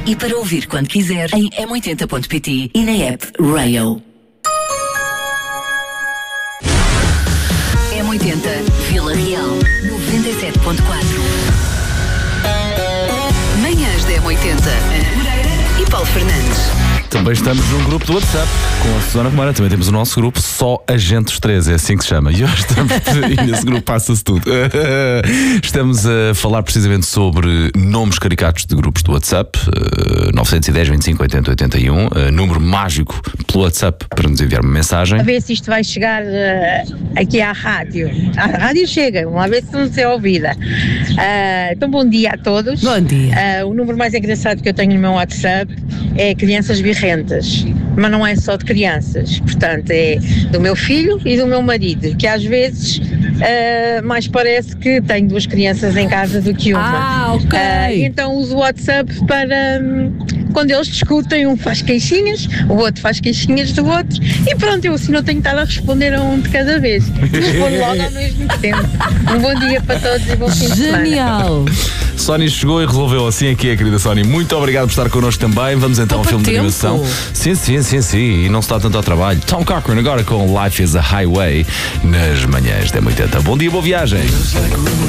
e para ouvir quando quiser em m80.pt e na app Rail. M80 Vila Real 97.4. Manhãs da M80, Ana Moreira e Paulo Fernandes. Também estamos num grupo do WhatsApp com a Susana Romana. Também temos o nosso grupo Só Agentes 3, é assim que se chama. E hoje estamos e nesse grupo passa-se tudo. Estamos a falar precisamente sobre nomes caricatos de grupos do WhatsApp. 910 25 80 81, número mágico pelo WhatsApp para nos enviar uma mensagem. A ver se isto vai chegar aqui à rádio. A rádio chega, uma vez se não ser ouvida. Então bom dia a todos. Bom dia. O número mais engraçado que eu tenho no meu WhatsApp é crianças birrentas, mas não é só de crianças, portanto é do meu filho e do meu marido, que às vezes mais parece que tenho duas crianças em casa do que uma. Ok. Então uso o WhatsApp para quando eles discutem, um faz queixinhas, o outro faz queixinhas do outro e pronto, eu assim não tenho que estar a responder a um de cada vez, respondo logo ao mesmo tempo. Um bom dia para todos e bom fim de semana. Genial. Sónia chegou e resolveu assim aqui, a querida Sónia. Muito obrigado por estar connosco também. Vamos então ao filme de animação. Sim. E não se dá tanto ao trabalho. Tom Cochrane agora com Life is a Highway nas manhãs da M80. Bom dia, boa viagem.